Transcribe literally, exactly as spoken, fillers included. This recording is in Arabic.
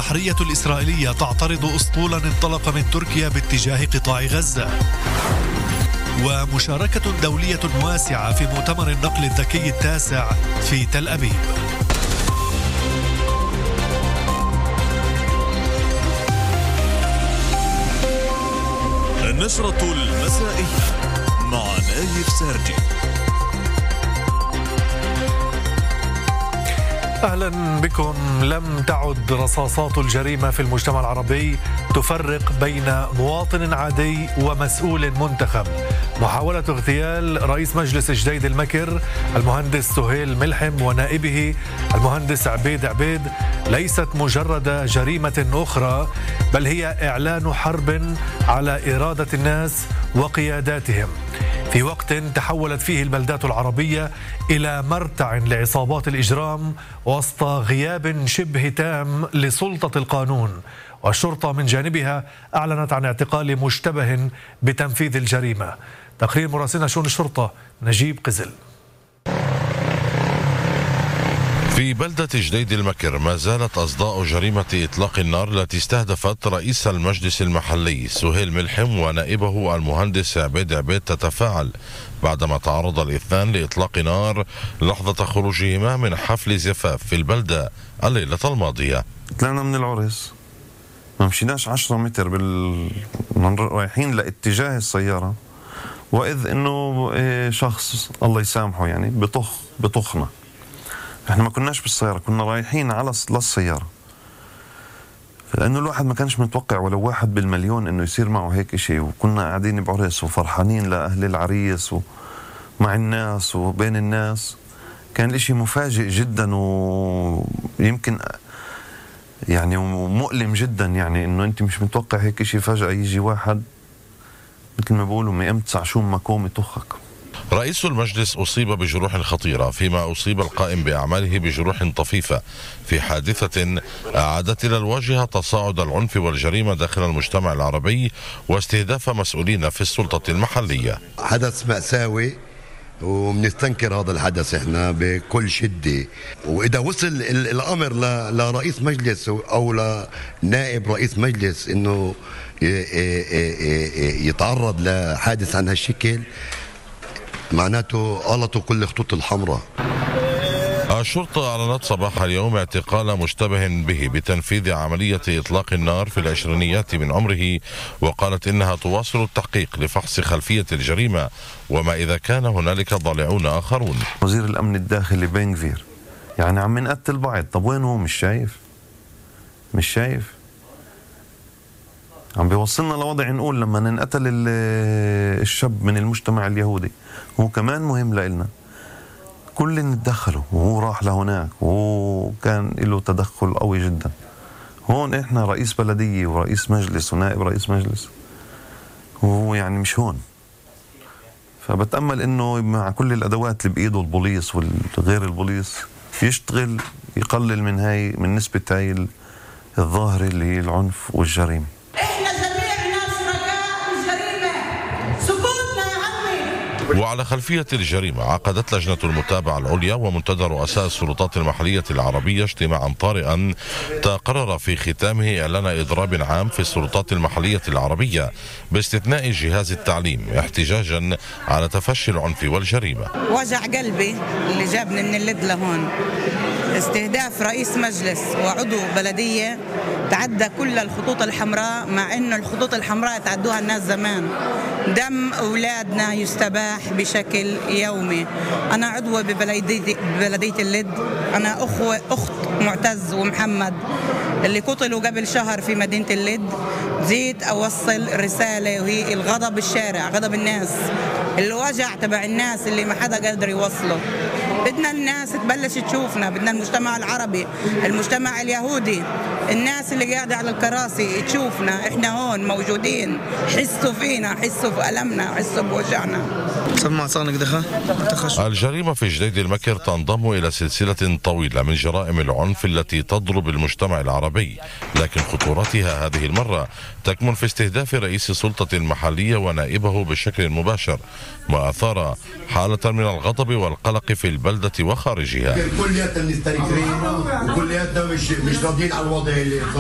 البحرية الإسرائيلية تعترض أسطولا انطلق من تركيا باتجاه قطاع غزة. ومشاركة دولية واسعة في مؤتمر النقل الذكي التاسع في تل أبيب. النشرة المسائية مع نايف سارجي. أهلا بكم. لم تعد رصاصات الجريمة في المجتمع العربي تفرق بين مواطن عادي ومسؤول منتخب. محاولة اغتيال رئيس مجلس جديد المكر المهندس سهيل ملحم ونائبه المهندس عبيد عبيد ليست مجرد جريمة أخرى، بل هي إعلان حرب على إرادة الناس وقياداتهم، في وقت تحولت فيه البلدات العربية إلى مرتع لعصابات الإجرام وسط غياب شبه تام لسلطة القانون. والشرطة من جانبها أعلنت عن اعتقال مشتبه بتنفيذ الجريمة. تقرير مراسلنا شؤون الشرطة نجيب قزل. في بلدة جديد المكر ما زالت أصداء جريمة إطلاق النار التي استهدفت رئيس المجلس المحلي سهيل ملحم ونائبه المهندس عبيد عبيد تتفاعل بعدما تعرض الاثنان لإطلاق نار لحظة خروجهما من حفل زفاف في البلدة الليلة الماضية. طلعنا من العرس ما مشيناش عشرة متر بال... رايحين لاتجاه السيارة، وإذ إنه شخص الله يسامحه يعني بطخ بطخنا. احنا ما كناش بالسيارة، كنا رايحين على للسيارة، لأنه الواحد ما كانش متوقع ولو واحد بالمليون إنه يصير معه هيك إشي، وكنا قاعدين بعرس وفرحانين لأهل العريس ومع الناس وبين الناس. كان الإشي مفاجئ جدا ويمكن يعني مؤلم جدا، يعني إنه أنت مش متوقع هيك إشي، فجأة يجي واحد مثل ما بقولوا ميمتسع شوم مكوم يطخك. رئيس المجلس أصيب بجروح خطيرة، فيما أصيب القائم بأعماله بجروح طفيفة في حادثة أعادت إلى الواجهة تصاعد العنف والجريمة داخل المجتمع العربي واستهداف مسؤولين في السلطة المحلية. حدث مأساوي وبنستنكر هذا الحدث احنا بكل شدة، وإذا وصل الأمر لرئيس مجلس أو لنائب رئيس مجلس إنه يتعرض لحادث عن هالشكل معناته غلطوا كل الخطوط الحمراء. الشرطة أعلنت صباح اليوم اعتقال مشتبه به بتنفيذ عملية إطلاق النار في العشرينيات من عمره، وقالت إنها تواصل التحقيق لفحص خلفية الجريمة وما إذا كان هنالك ضالعون آخرون. وزير الأمن الداخلي بن غفير يعني عم نقتل بعض، طب وين هو؟ مش شايف مش شايف عم بيوصلنا لوضع نقول لما ننقتل الشاب من المجتمع اليهودي هو كمان مهم لإلنا، كل نتدخله وهو راح لهناك وكان له تدخل قوي جدا. هون احنا رئيس بلدية ورئيس مجلس ونائب رئيس مجلس وهو يعني مش هون. فبتأمل انه مع كل الادوات اللي بايده البوليس والغير البوليس يشتغل يقلل من هاي من نسبة هاي الظاهرة اللي هي العنف والجريمة. وعلى خلفية الجريمة عقدت لجنة المتابعة العليا ومنتدى رؤساء السلطات المحلية العربية اجتماعا طارئا تقرر في ختامه إعلان إضراب عام في السلطات المحلية العربية باستثناء جهاز التعليم احتجاجا على تفشي العنف والجريمة. وجع قلبي اللي جابني من اللد لهون، استهداف رئيس مجلس وعضو بلدية تعدى كل الخطوط الحمراء، مع انه الخطوط الحمراء تعدوها الناس زمان. دم اولادنا يستباح بشكل يومي. انا عضوة ببلدية ببلدية اللد، انا اخوة اخت معتز ومحمد اللي قتلوا قبل شهر في مدينة اللد. زيد اوصل رسالة وهي الغضب الشارع، غضب الناس، الوجع تبع الناس اللي ما حدا قادر يوصله. بدنا الناس تبلش تشوفنا، بدنا المجتمع العربي، المجتمع اليهودي، الناس اللي قاعدة على الكراسي تشوفنا، احنا هون موجودين، حسوا فينا، حسوا في ألمنا، حسوا بوجعنا. الجريمة في جديد المكر تنضم إلى سلسلة طويلة من جرائم العنف التي تضرب المجتمع العربي، لكن خطورتها هذه المرة تكمن في استهداف رئيس السلطة المحلية ونائبه بشكل مباشر، ما أثار حالة من الغضب والقلق في البلدة وخارجها. كلياتنا مستنكرين وكلياتنا مش مش راضيين على الوضع اللي